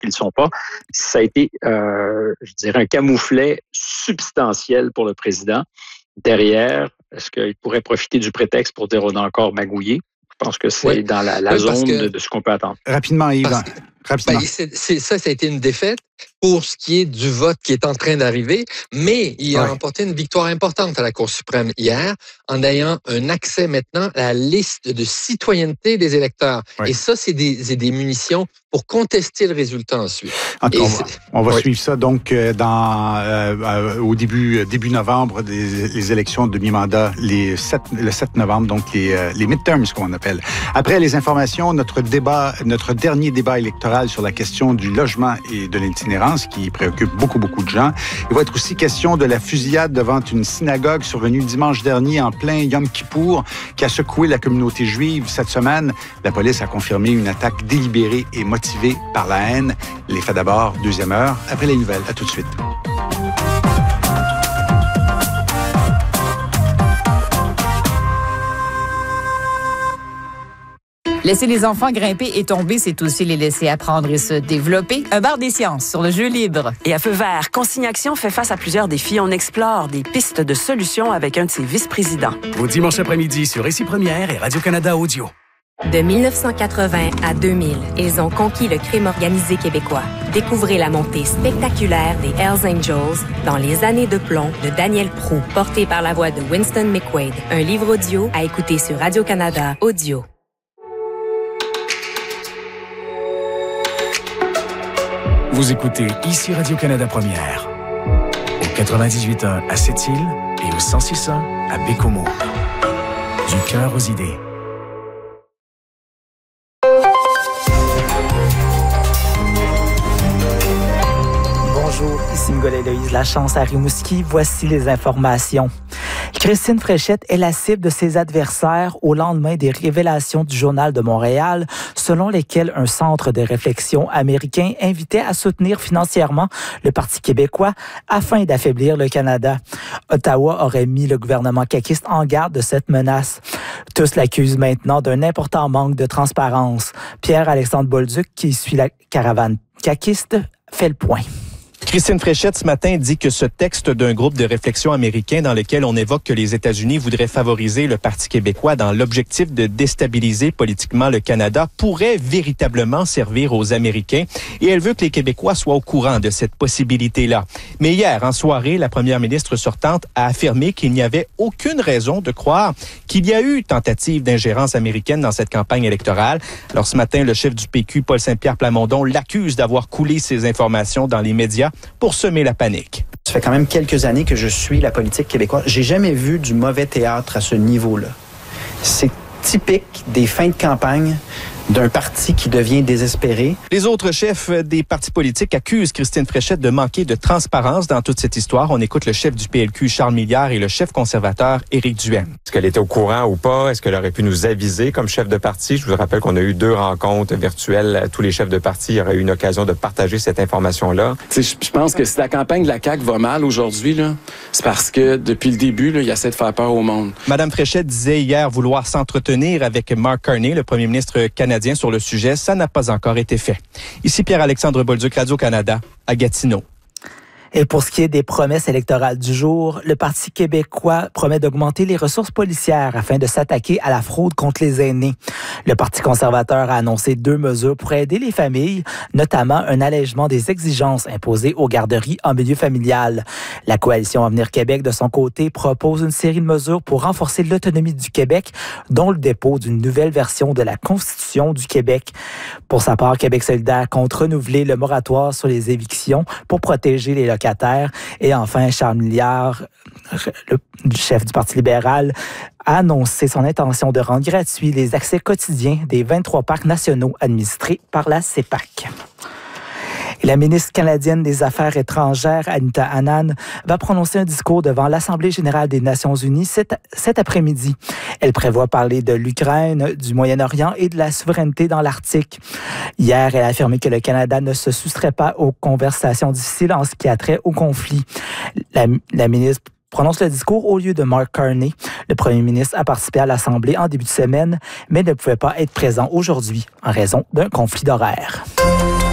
qu'ils ne sont pas. Ça a été, je dirais, un camouflet substantiel pour le président. Derrière, est-ce qu'il pourrait profiter du prétexte pour dire on a encore magouillé? Je pense que c'est dans la zone de ce qu'on peut attendre. Rapidement, Yves. Rapidement. Ça a été une défaite pour ce qui est du vote qui est en train d'arriver, mais il a remporté une victoire importante à la Cour suprême hier en ayant un accès maintenant à la liste de citoyenneté des électeurs. Oui. Et ça, c'est des munitions pour contester le résultat ensuite. On va suivre ça donc au début novembre, les élections de mi-mandat, le 7 novembre, donc les midterms, ce qu'on appelle. Après les informations, notre dernier débat électoral sur la question du logement et de l'itinérance qui préoccupe beaucoup de gens. Il va être aussi question de la fusillade devant une synagogue survenue dimanche dernier en plein Yom Kippour qui a secoué la communauté juive cette semaine. La police a confirmé une attaque délibérée et motivée par la haine. Les faits d'abord, deuxième heure, après les nouvelles. À tout de suite. Laisser les enfants grimper et tomber, c'est aussi les laisser apprendre et se développer. Un bar des sciences sur le jeu libre. Et à Feu vert, Consigne Action fait face à plusieurs défis. On explore des pistes de solutions avec un de ses vice-présidents. Au dimanche après-midi sur Récit Première et Radio-Canada Audio. De 1980 à 2000, ils ont conquis le crime organisé québécois. Découvrez la montée spectaculaire des Hells Angels dans Les années de plomb de Daniel Proulx, porté par la voix de Winston McQuaid. Un livre audio à écouter sur Radio-Canada Audio. Vous écoutez ici Radio-Canada Première, au 98.1 à Sept-Îles et au 106.1 à Bécomo. Du cœur aux idées. Bonjour, ici Ngolé-Héloïse Lachance à Rimouski. Voici les informations. Christine Fréchette est la cible de ses adversaires au lendemain des révélations du Journal de Montréal, selon lesquelles un centre de réflexion américain invitait à soutenir financièrement le Parti québécois afin d'affaiblir le Canada. Ottawa aurait mis le gouvernement caquiste en garde de cette menace. Tous l'accusent maintenant d'un important manque de transparence. Pierre-Alexandre Bolduc, qui suit la caravane caquiste, fait le point. Christine Fréchette, ce matin, dit que ce texte d'un groupe de réflexion américain dans lequel on évoque que les États-Unis voudraient favoriser le Parti québécois dans l'objectif de déstabiliser politiquement le Canada pourrait véritablement servir aux Américains et elle veut que les Québécois soient au courant de cette possibilité-là. Mais hier, en soirée, la première ministre sortante a affirmé qu'il n'y avait aucune raison de croire qu'il y a eu tentative d'ingérence américaine dans cette campagne électorale. Alors ce matin, le chef du PQ, Paul Saint-Pierre Plamondon, l'accuse d'avoir coulé ces informations dans les médias pour semer la panique. Ça fait quand même quelques années que je suis la politique québécoise. J'ai jamais vu du mauvais théâtre à ce niveau-là. C'est typique des fins de campagne d'un parti qui devient désespéré. Les autres chefs des partis politiques accusent Christine Fréchette de manquer de transparence dans toute cette histoire. On écoute le chef du PLQ, Charles Milliard, et le chef conservateur, Éric Duhaime. Est-ce qu'elle était au courant ou pas? Est-ce qu'elle aurait pu nous aviser comme chef de parti? Je vous rappelle qu'on a eu 2 rencontres virtuelles. Tous les chefs de parti auraient eu une occasion de partager cette information-là. Je pense que si la campagne de la CAQ va mal aujourd'hui, c'est parce que depuis le début, il essaie de faire peur au monde. Madame Fréchette disait hier vouloir s'entretenir avec Mark Carney, le premier ministre canadien, sur le sujet. Ça n'a pas encore été fait. Ici Pierre-Alexandre Bolduc, Radio-Canada, à Gatineau. Et pour ce qui est des promesses électorales du jour, le Parti québécois promet d'augmenter les ressources policières afin de s'attaquer à la fraude contre les aînés. Le Parti conservateur a annoncé 2 mesures pour aider les familles, notamment un allègement des exigences imposées aux garderies en milieu familial. La coalition Avenir Québec, de son côté, propose une série de mesures pour renforcer l'autonomie du Québec, dont le dépôt d'une nouvelle version de la Constitution du Québec. Pour sa part, Québec solidaire compte renouveler le moratoire sur les évictions pour protéger les locataires. Et enfin, Charles Milliard, le chef du Parti libéral, a annoncé son intention de rendre gratuits les accès quotidiens des 23 parcs nationaux administrés par la CEPAC. Et la ministre canadienne des Affaires étrangères, Anita Anand, va prononcer un discours devant l'Assemblée générale des Nations unies cet après-midi. Elle prévoit parler de l'Ukraine, du Moyen-Orient et de la souveraineté dans l'Arctique. Hier, elle a affirmé que le Canada ne se soustrait pas aux conversations difficiles en ce qui a trait au conflit. La ministre prononce le discours au lieu de Mark Carney. Le premier ministre a participé à l'Assemblée en début de semaine, mais ne pouvait pas être présent aujourd'hui en raison d'un conflit d'horaire.